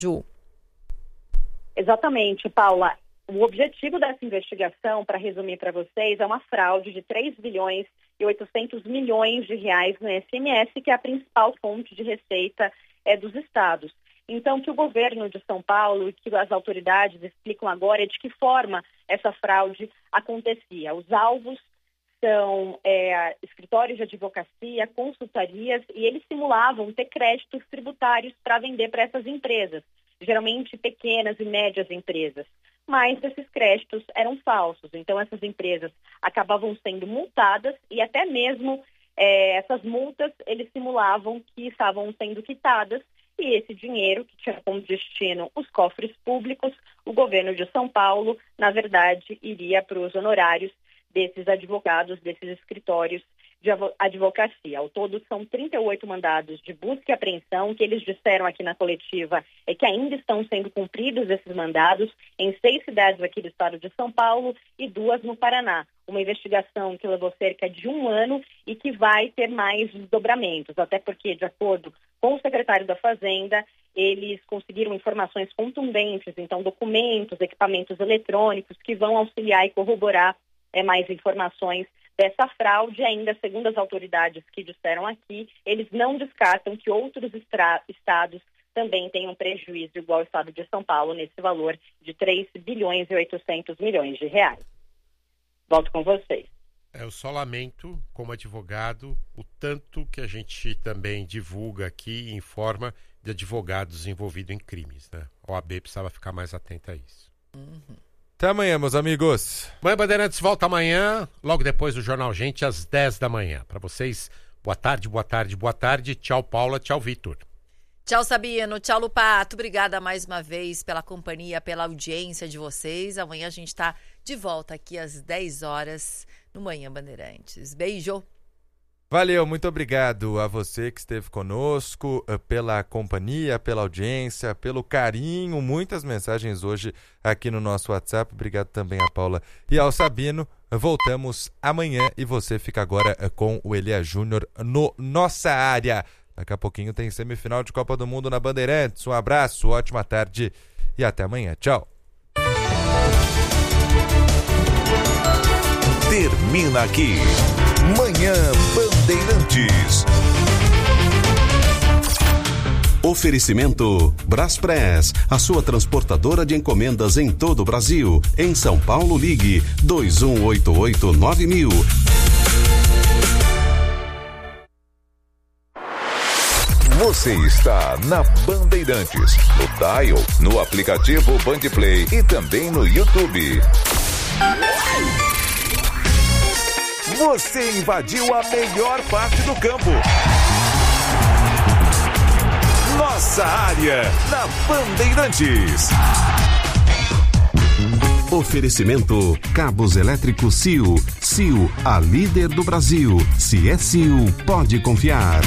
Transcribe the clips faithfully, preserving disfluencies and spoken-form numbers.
Ju. Exatamente, Paula. O objetivo dessa investigação, para resumir para vocês, é uma fraude de três bilhões e oitocentos milhões de reais no I C M S, que é a principal fonte de receita é, dos estados. Então, que o governo de São Paulo e que as autoridades explicam agora é de que forma essa fraude acontecia. Os alvos são é, escritórios de advocacia, consultorias, e eles simulavam ter créditos tributários para vender para essas empresas, geralmente pequenas e médias empresas. Mas esses créditos eram falsos, então essas empresas acabavam sendo multadas e até mesmo é, essas multas eles simulavam que estavam sendo quitadas, e esse dinheiro que tinha como destino os cofres públicos, o governo de São Paulo, na verdade, iria para os honorários desses advogados, desses escritórios de advocacia. Ao todo, são trinta e oito mandados de busca e apreensão, que eles disseram aqui na coletiva é que ainda estão sendo cumpridos esses mandados em seis cidades aqui do estado de São Paulo e duas no Paraná. Uma investigação que levou cerca de um ano e que vai ter mais desdobramentos, até porque, de acordo com o secretário da Fazenda, eles conseguiram informações contundentes, então documentos, equipamentos eletrônicos que vão auxiliar e corroborar é, mais informações dessa fraude. Ainda, segundo as autoridades que disseram aqui, eles não descartam que outros estra- estados também tenham prejuízo igual ao estado de São Paulo, nesse valor de três bilhões e oitocentos milhões de reais. Volto com vocês. Eu só lamento, como advogado, o tanto que a gente também divulga aqui e informa de advogados envolvidos em crimes, né? A O A B precisava ficar mais atenta a isso. Uhum. Até amanhã, meus amigos. Mãe Bandeirantes volta amanhã, logo depois do Jornal Gente, às dez da manhã. Para vocês, boa tarde, boa tarde, boa tarde. Tchau, Paula. Tchau, Vitor. Tchau, Sabino. Tchau, Lupato. Obrigada mais uma vez pela companhia, pela audiência de vocês. Amanhã a gente está de volta aqui às dez horas no Manhã Bandeirantes. Beijo. Valeu, muito obrigado a você que esteve conosco, pela companhia, pela audiência, pelo carinho, muitas mensagens hoje aqui no nosso WhatsApp. Obrigado também a Paula e ao Sabino. Voltamos amanhã e você fica agora com o Elia Júnior no Nossa Área. Daqui a pouquinho tem semifinal de Copa do Mundo na Bandeirantes. Um abraço, ótima tarde e até amanhã. Tchau. Termina aqui Manhã Bandeirantes. Oferecimento Braspress, a sua transportadora de encomendas em todo o Brasil. Em São Paulo, ligue dois um oito oito nove mil. Você está na Bandeirantes, no Dial, no aplicativo Bandplay e também no YouTube. Você invadiu a melhor parte do campo. Nossa Área, na Bandeirantes. Oferecimento Cabos Elétricos Sil. Sil, a líder do Brasil. Se é Sil, pode confiar.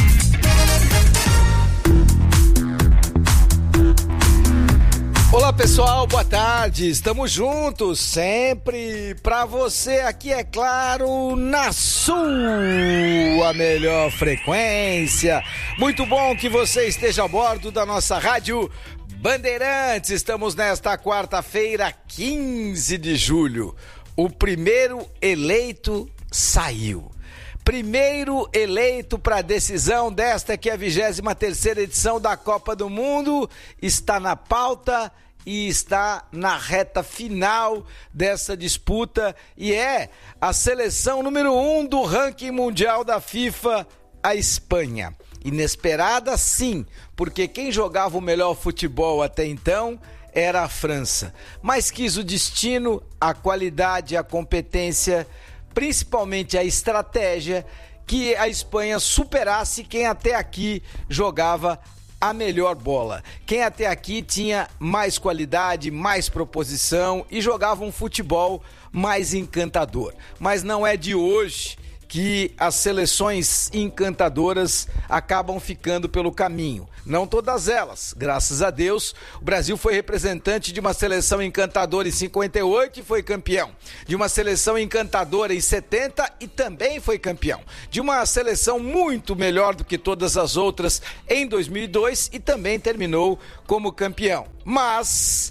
Olá pessoal, boa tarde, estamos juntos sempre pra você aqui, é claro, na sua melhor frequência. Muito bom que você esteja a bordo da nossa rádio Bandeirantes. Estamos nesta quarta-feira, quinze de julho. O primeiro eleito saiu. Primeiro eleito para a decisão desta que é a vigésima terceira edição da Copa do Mundo está na pauta e está na reta final dessa disputa e é a seleção número um do ranking mundial da FIFA, a Espanha. Inesperada, sim, porque quem jogava o melhor futebol até então era a França, mas quis o destino, a qualidade, a competência, principalmente a estratégia, que a Espanha superasse quem até aqui jogava a melhor bola. Quem até aqui tinha mais qualidade, mais proposição e jogava um futebol mais encantador. Mas não é de hoje que as seleções encantadoras acabam ficando pelo caminho. Não todas elas, graças a Deus. O Brasil foi representante de uma seleção encantadora em cinquenta e oito e foi campeão. De uma seleção encantadora em setenta e também foi campeão. De uma seleção muito melhor do que todas as outras em dois mil e dois e também terminou como campeão. Mas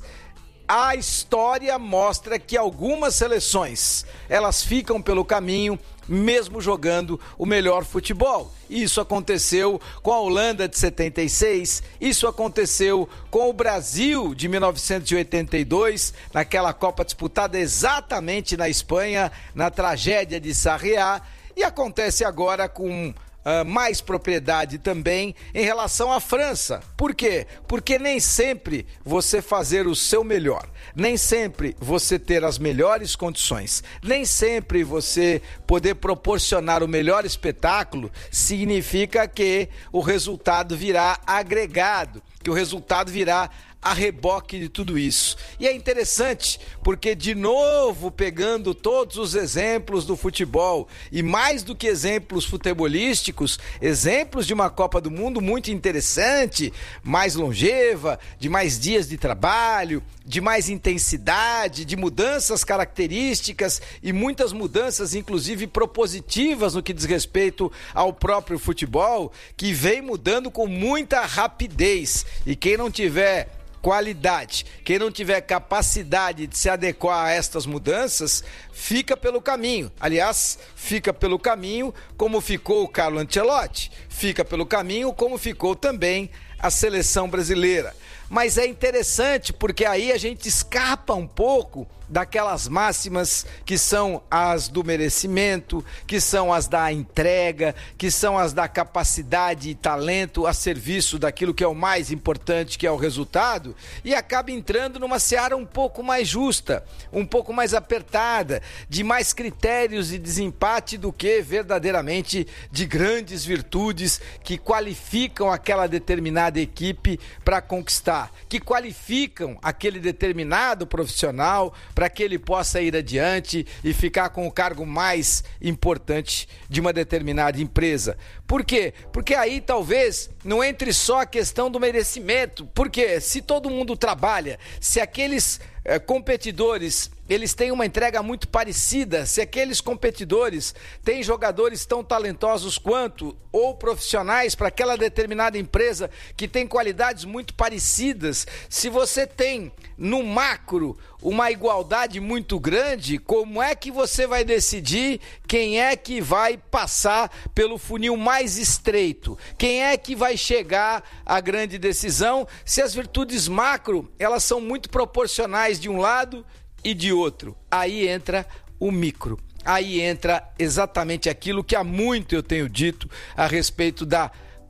a história mostra que algumas seleções, elas ficam pelo caminho mesmo jogando o melhor futebol. Isso aconteceu com a Holanda de setenta e seis, isso aconteceu com o Brasil de mil novecentos e oitenta e dois, naquela Copa disputada exatamente na Espanha, na tragédia de Sarriá, e acontece agora com Uh, mais propriedade também em relação à França. Por quê? Porque nem sempre você fazer o seu melhor, nem sempre você ter as melhores condições, nem sempre você poder proporcionar o melhor espetáculo significa que o resultado virá agregado, que o resultado virá a reboque de tudo isso. E é interessante porque, de novo, pegando todos os exemplos do futebol e mais do que exemplos futebolísticos, exemplos de uma Copa do Mundo muito interessante, mais longeva, de mais dias de trabalho, de mais intensidade, de mudanças características e muitas mudanças, inclusive propositivas no que diz respeito ao próprio futebol, que vem mudando com muita rapidez. E quem não tiver qualidade, quem não tiver capacidade de se adequar a estas mudanças, fica pelo caminho. Aliás, fica pelo caminho como ficou o Carlo Ancelotti, fica pelo caminho como ficou também a seleção brasileira. Mas é interessante porque aí a gente escapa um pouco daquelas máximas que são as do merecimento, que são as da entrega, que são as da capacidade e talento a serviço daquilo que é o mais importante, que é o resultado, e acaba entrando numa seara um pouco mais justa, um pouco mais apertada, de mais critérios de desempate do que verdadeiramente de grandes virtudes que qualificam aquela determinada equipe para conquistar, que qualificam aquele determinado profissional para que ele possa ir adiante e ficar com o cargo mais importante de uma determinada empresa. Por quê? Porque aí talvez não entre só a questão do merecimento, porque se todo mundo trabalha, se aqueles eh, competidores eles têm uma entrega muito parecida, se aqueles competidores têm jogadores tão talentosos quanto, ou profissionais para aquela determinada empresa que tem qualidades muito parecidas, se você tem no macro uma igualdade muito grande, como é que você vai decidir quem é que vai passar pelo funil mais estreito? Quem é que vai chegar à grande decisão se as virtudes macro, elas são muito proporcionais de um lado e de outro? Aí entra o micro. Aí entra exatamente aquilo que há muito eu tenho dito a respeito da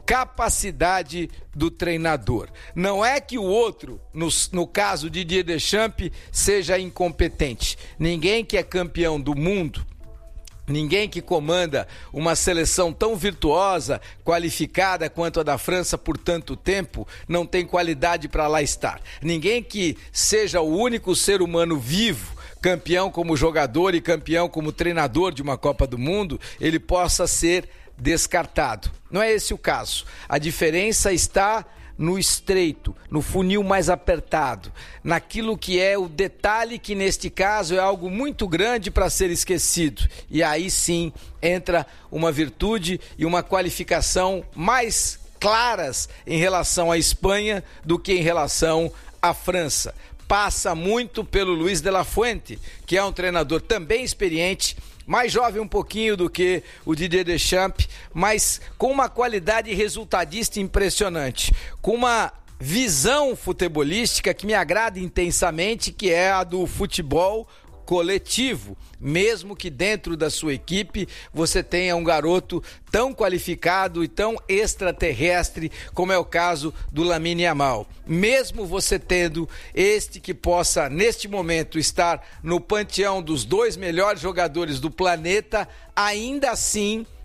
capacidade do treinador. Não é que o outro, no, no caso de Didier Deschamps, seja incompetente. Ninguém que é campeão do mundo, ninguém que comanda uma seleção tão virtuosa, qualificada quanto a da França por tanto tempo, não tem qualidade para lá estar. Ninguém que seja o único ser humano vivo, campeão como jogador e campeão como treinador de uma Copa do Mundo, ele possa ser descartado. Não é esse o caso. A diferença está no estreito, no funil mais apertado, naquilo que é o detalhe que neste caso é algo muito grande para ser esquecido. E aí sim entra uma virtude e uma qualificação mais claras em relação à Espanha do que em relação à França. Passa muito pelo Luis de la Fuente, que é um treinador também experiente, mais jovem um pouquinho do que o Didier Deschamps, mas com uma qualidade resultadista impressionante, com uma visão futebolística que me agrada intensamente, que é a do futebol coletivo, mesmo que dentro da sua equipe você tenha um garoto tão qualificado e tão extraterrestre como é o caso do Lamine Yamal. Mesmo você tendo este que possa neste momento estar no panteão dos dois melhores jogadores do planeta, ainda assim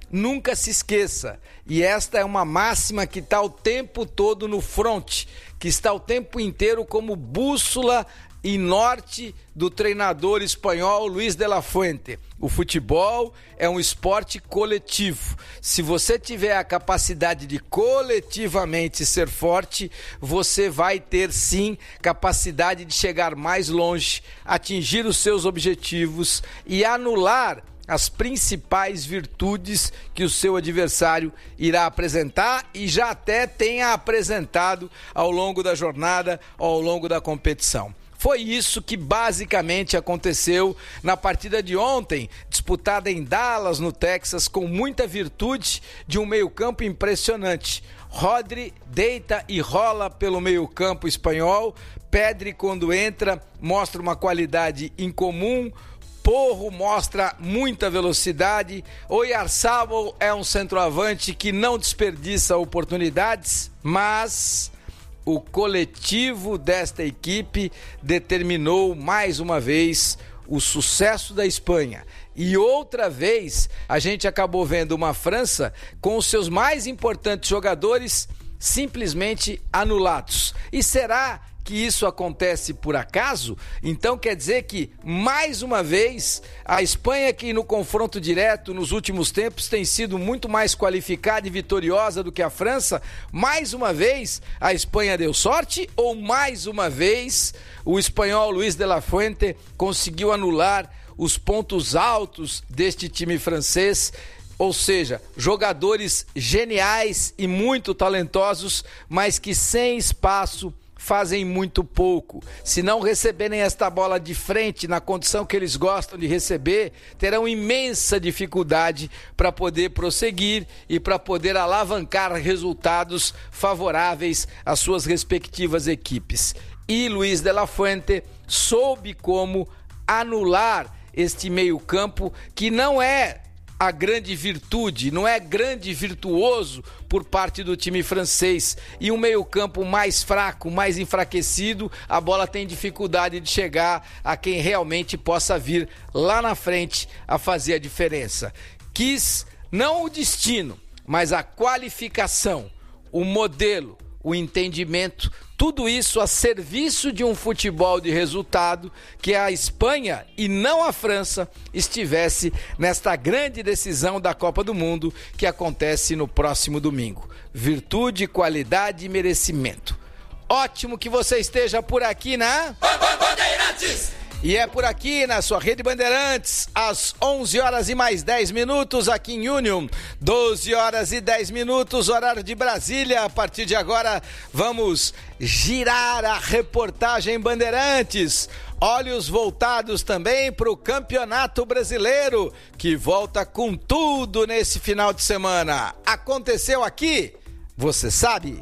nunca se esqueça, e esta é uma máxima que está o tempo todo no front, que está o tempo inteiro como bússola e norte do treinador espanhol Luis de la Fuente. O futebol é um esporte coletivo. Se você tiver a capacidade de coletivamente ser forte, você vai ter sim capacidade de chegar mais longe, atingir os seus objetivos e anular as principais virtudes que o seu adversário irá apresentar e já até tenha apresentado ao longo da jornada, ao longo da competição. Foi isso que basicamente aconteceu na partida de ontem, disputada em Dallas, no Texas, com muita virtude de um meio-campo impressionante. Rodri deita e rola pelo meio-campo espanhol. Pedri, quando entra, mostra uma qualidade incomum. Porro mostra muita velocidade. Oyarzabal é um centroavante que não desperdiça oportunidades, mas o coletivo desta equipe determinou mais uma vez o sucesso da Espanha. E outra vez a gente acabou vendo uma França com os seus mais importantes jogadores simplesmente anulados. E será que isso acontece por acaso? Então quer dizer que, mais uma vez, a Espanha, que no confronto direto nos últimos tempos tem sido muito mais qualificada e vitoriosa do que a França, mais uma vez a Espanha deu sorte, ou mais uma vez o espanhol Luis de la Fuente conseguiu anular os pontos altos deste time francês? Ou seja, jogadores geniais e muito talentosos, mas que sem espaço fazem muito pouco. Se não receberem esta bola de frente na condição que eles gostam de receber, terão imensa dificuldade para poder prosseguir e para poder alavancar resultados favoráveis às suas respectivas equipes. E Luis de la Fuente soube como anular este meio-campo, que não é a grande virtude, não é grande virtuoso por parte do time francês. E um meio-campo mais fraco, mais enfraquecido, a bola tem dificuldade de chegar a quem realmente possa vir lá na frente a fazer a diferença. Quis não o destino, mas a qualificação, o modelo, o entendimento, tudo isso a serviço de um futebol de resultado, que a Espanha e não a França estivesse nesta grande decisão da Copa do Mundo que acontece no próximo domingo. Virtude, qualidade e merecimento. Ótimo que você esteja por aqui na Bandeirantes! E é por aqui na sua Rede Bandeirantes, às onze horas e mais dez minutos aqui em Union, doze horas e dez minutos, horário de Brasília. A partir de agora vamos girar a reportagem Bandeirantes. Olhos voltados também para o Campeonato Brasileiro, que volta com tudo nesse final de semana. Aconteceu aqui? Você sabe?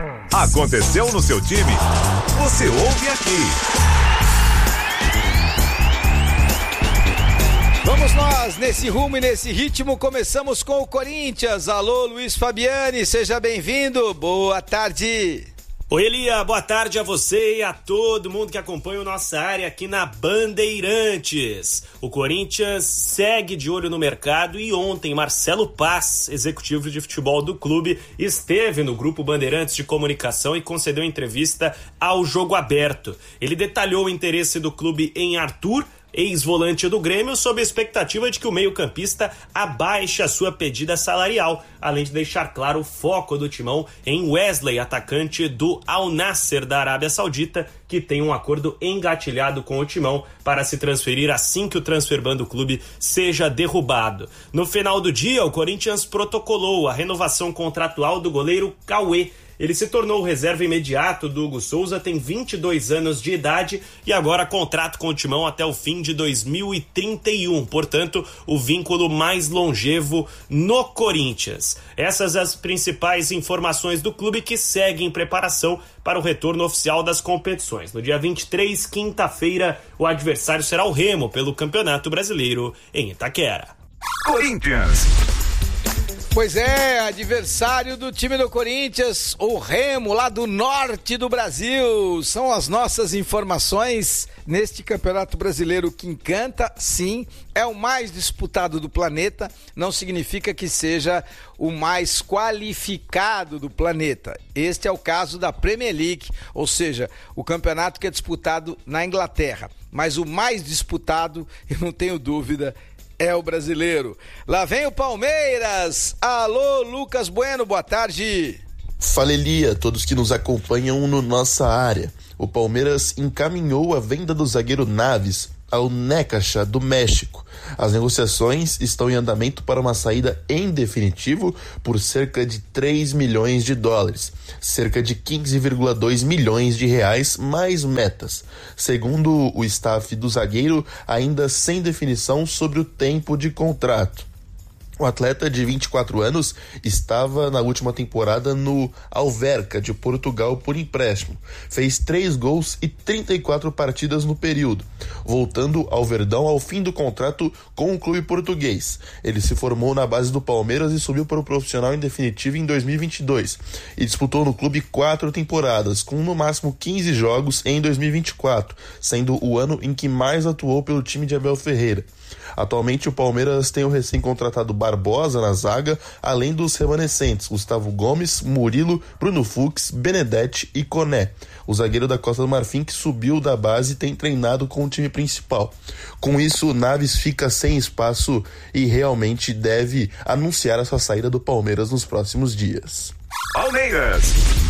Aconteceu no seu time? Você ouve aqui. Vamos nós, nesse rumo e nesse ritmo, começamos com o Corinthians. Alô, Luiz Fabiani, seja bem-vindo, boa tarde. Oi, Elia, boa tarde a você e a todo mundo que acompanha a nossa área aqui na Bandeirantes. O Corinthians segue de olho no mercado e ontem Marcelo Paz, executivo de futebol do clube, esteve no Grupo Bandeirantes de Comunicação e concedeu entrevista ao Jogo Aberto. Ele detalhou o interesse do clube em Arthur, ex-volante do Grêmio, sob a expectativa de que o meio-campista abaixe a sua pedida salarial, além de deixar claro o foco do timão em Wesley, atacante do Al Nassr da Arábia Saudita, que tem um acordo engatilhado com o timão para se transferir assim que o transferban do clube seja derrubado. No final do dia, o Corinthians protocolou a renovação contratual do goleiro Cauê. Ele se tornou reserva imediato do Hugo Souza, tem vinte e dois anos de idade e agora contrato com o timão até o fim de dois mil e trinta e um. Portanto, o vínculo mais longevo no Corinthians. Essas as principais informações do clube, que segue em preparação para o retorno oficial das competições. No dia vinte e três, quinta-feira, o adversário será o Remo pelo Campeonato Brasileiro em Itaquera. Corinthians. Pois é, adversário do time do Corinthians, o Remo, lá do norte do Brasil. São as nossas informações neste Campeonato Brasileiro que encanta, sim, é o mais disputado do planeta, não significa que seja o mais qualificado do planeta. Este é o caso da Premier League, ou seja, o campeonato que é disputado na Inglaterra. Mas o mais disputado, eu não tenho dúvida, é o brasileiro. Lá vem o Palmeiras. Alô, Lucas Bueno, boa tarde. Fala, Elia, todos que nos acompanham no nossa área. O Palmeiras encaminhou a venda do zagueiro Naves ao Necaxa do México. As negociações estão em andamento para uma saída em definitivo por cerca de três milhões de dólares, cerca de quinze vírgula dois milhões de reais mais metas. Segundo o staff do zagueiro, ainda sem definição sobre o tempo de contrato. O atleta de vinte e quatro anos estava na última temporada no Alverca de Portugal por empréstimo. Fez três gols e trinta e quatro partidas no período, voltando ao Verdão ao fim do contrato com o clube português. Ele se formou na base do Palmeiras e subiu para o profissional em definitivo em dois mil e vinte e dois e disputou no clube quatro temporadas, com no máximo quinze jogos em dois mil e vinte e quatro, sendo o ano em que mais atuou pelo time de Abel Ferreira. Atualmente o Palmeiras tem o recém-contratado Barbosa na zaga, além dos remanescentes Gustavo Gomes, Murilo, Bruno Fux, Benedetti e Coné. O zagueiro da Costa do Marfim, que subiu da base, tem treinado com o time principal. Com isso, o Naves fica sem espaço e realmente deve anunciar a sua saída do Palmeiras nos próximos dias. Palmeiras.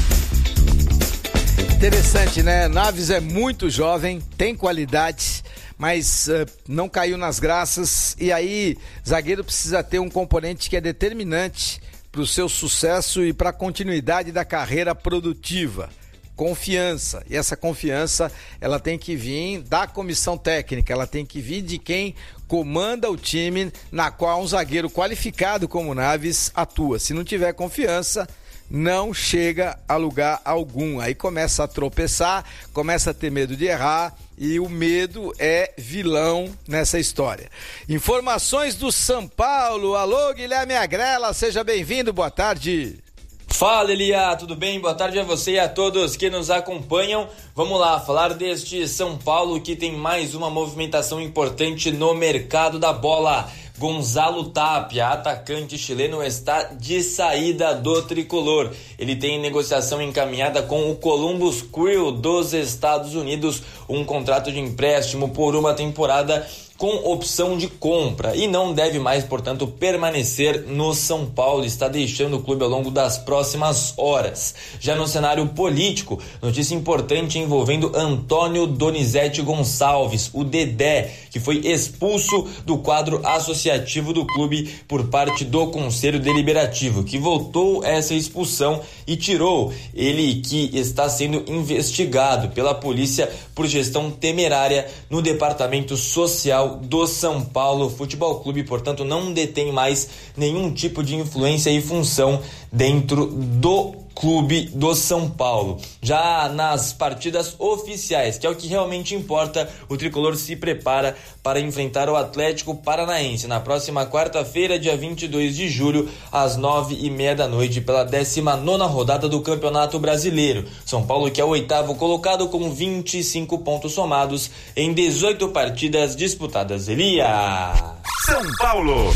Interessante, né? Naves é muito jovem, tem qualidade, mas uh, não caiu nas graças, e aí zagueiro precisa ter um componente que é determinante para o seu sucesso e para a continuidade da carreira produtiva. Confiança, e essa confiança ela tem que vir da comissão técnica, ela tem que vir de quem comanda o time na qual um zagueiro qualificado como Naves atua. Se não tiver confiança, não chega a lugar algum, aí começa a tropeçar, começa a ter medo de errar, e o medo é vilão nessa história. Informações do São Paulo. Alô, Guilherme Agrela, seja bem-vindo, boa tarde. Fala, Elia, tudo bem? Boa tarde a você e a todos que nos acompanham. Vamos lá, falar deste São Paulo que tem mais uma movimentação importante no mercado da bola. Gonzalo Tapia, atacante chileno, está de saída do tricolor. Ele tem negociação encaminhada com o Columbus Crew dos Estados Unidos, um contrato de empréstimo por uma temporada com opção de compra, e não deve mais, portanto, permanecer no São Paulo. Está deixando o clube ao longo das próximas horas. Já no cenário político, notícia importante envolvendo Antônio Donizete Gonçalves, o Dedé, que foi expulso do quadro associativo do clube por parte do Conselho Deliberativo, que votou essa expulsão e tirou ele, que está sendo investigado pela polícia por gestão temerária no departamento social do São Paulo Futebol Clube. Portanto, não detém mais nenhum tipo de influência e função dentro do clube do São Paulo. Já nas partidas oficiais, que é o que realmente importa, o tricolor se prepara para enfrentar o Atlético Paranaense na próxima quarta-feira, dia vinte e dois de julho, às nove e meia da noite, pela décima nona rodada do Campeonato Brasileiro. São Paulo, que é o oitavo colocado, com vinte e cinco pontos somados em dezoito partidas disputadas. Elia! São Paulo.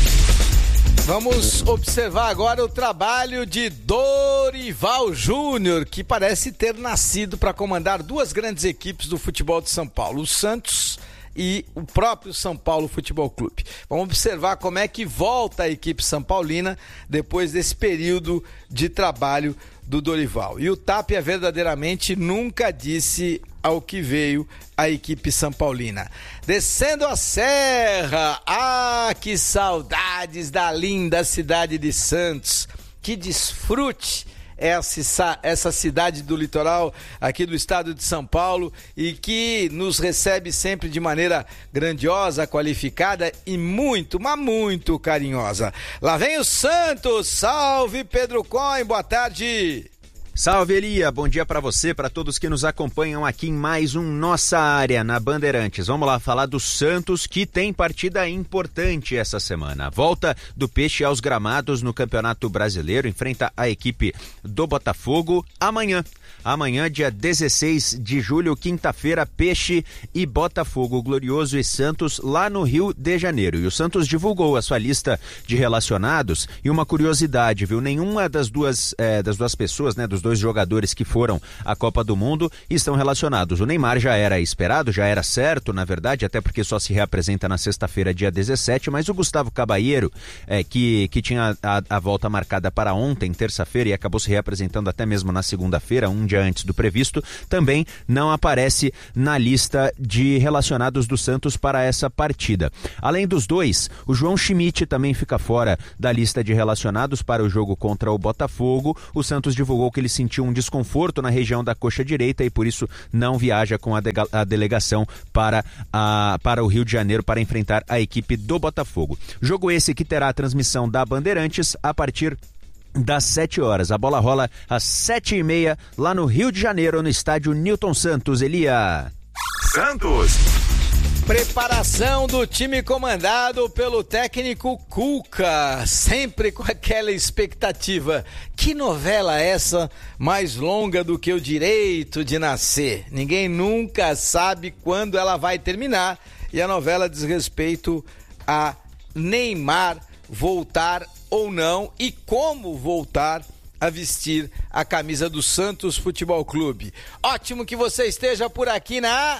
Vamos observar agora o trabalho de Dorival Júnior, que parece ter nascido para comandar duas grandes equipes do futebol de São Paulo, o Santos e o próprio São Paulo Futebol Clube. Vamos observar como é que volta a equipe São Paulina depois desse período de trabalho do Dorival. E o Tapia verdadeiramente nunca disse ao que veio a equipe São Paulina. Descendo a serra, ah, que saudades da linda cidade de Santos. Que desfrute essa, essa cidade do litoral aqui do estado de São Paulo, e que nos recebe sempre de maneira grandiosa, qualificada e muito, mas muito carinhosa. Lá vem o Santos, salve Pedro Coin, boa tarde. Salve, Elia, bom dia para você, para todos que nos acompanham aqui em mais um Nossa Área na Bandeirantes. Vamos lá falar do Santos, que tem partida importante essa semana. A volta do Peixe aos gramados no Campeonato Brasileiro, enfrenta a equipe do Botafogo amanhã. Amanhã, dia dezesseis de julho, quinta-feira, Peixe e Botafogo, Glorioso e Santos, lá no Rio de Janeiro. E o Santos divulgou a sua lista de relacionados e uma curiosidade, viu? Nenhuma das duas, é, das duas pessoas, né, dos dois jogadores que foram à Copa do Mundo estão relacionados. O Neymar já era esperado, já era certo, na verdade, até porque só se reapresenta na sexta-feira, dia dezessete, mas o Gustavo Cabalheiro, é, que, que tinha a, a volta marcada para ontem, terça-feira, e acabou se reapresentando até mesmo na segunda-feira, um dia antes do previsto, também não aparece na lista de relacionados do Santos para essa partida. Além dos dois, o João Schmidt também fica fora da lista de relacionados para o jogo contra o Botafogo. O Santos divulgou que ele sentiu um desconforto na região da coxa direita e por isso não viaja com a, de- a delegação para, a, para o Rio de Janeiro para enfrentar a equipe do Botafogo. Jogo esse que terá a transmissão da Bandeirantes a partir das sete horas. A bola rola às sete e meia lá no Rio de Janeiro, no estádio Newton Santos. Elia Santos. Preparação do time comandado pelo técnico Cuca, sempre com aquela expectativa. Que novela essa mais longa do que o direito de nascer? Ninguém nunca sabe quando ela vai terminar e a novela diz respeito a Neymar voltar ou não e como voltar a vestir a camisa do Santos Futebol Clube. Ótimo que você esteja por aqui na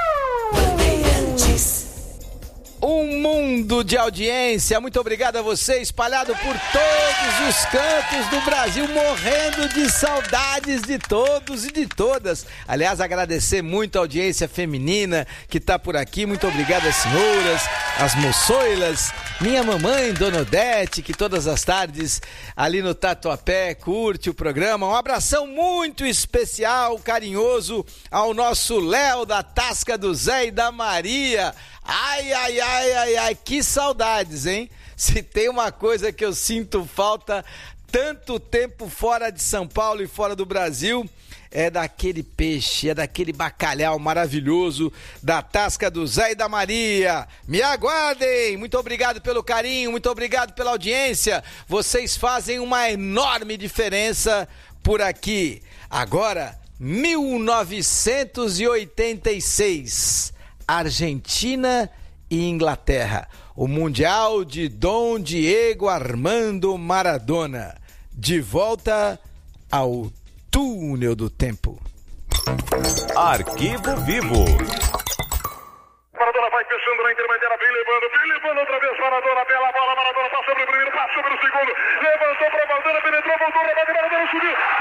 Um mundo de audiência. Muito obrigado a você, espalhado por todos os cantos do Brasil, morrendo de saudades de todos e de todas. Aliás, agradecer muito a audiência feminina que está por aqui. Muito obrigado às senhoras, às moçoilas, minha mamãe, Dona Odete, que todas as tardes ali no Tatuapé curte o programa. Um abração muito especial, carinhoso ao nosso Léo da Tasca do Zé e da Maria. Ai, ai, ai, ai, ai, que saudades, hein? Se tem uma coisa que eu sinto falta tanto tempo fora de São Paulo e fora do Brasil, é daquele peixe, é daquele bacalhau maravilhoso da Tasca do Zé e da Maria. Me aguardem! Muito obrigado pelo carinho, muito obrigado pela audiência. Vocês fazem uma enorme diferença por aqui. Agora, mil novecentos e oitenta e seis... Argentina e Inglaterra. O Mundial de Dom Diego Armando Maradona. De volta ao túnel do tempo. Arquivo Vivo. Maradona vai fechando na intermediária, vem levando, vem levando outra vez Maradona, bela bola, Maradona passou sobre o primeiro, passou sobre o segundo, levantou para a bandeira, penetrou, voltou, rebate, Maradona subiu.